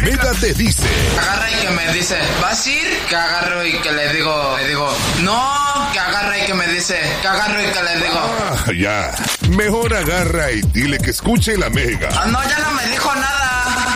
Mega te dice. Agarra y que me dice, ¿vas a ir? Que agarro y que le digo, no, que agarra y que me dice, que agarro y que le digo. Ah, ya. Mejor agarra y dile que escuche la Mega. No, ya no me dijo nada.